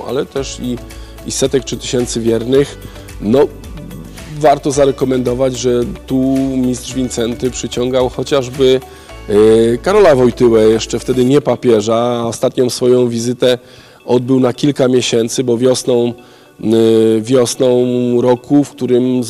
ale też i setek czy tysięcy wiernych. No, warto zarekomendować, że tu mistrz Wincenty przyciągał chociażby Karola Wojtyłę, jeszcze wtedy nie papieża, a ostatnią swoją wizytę odbył na kilka miesięcy, bo wiosną roku, w którym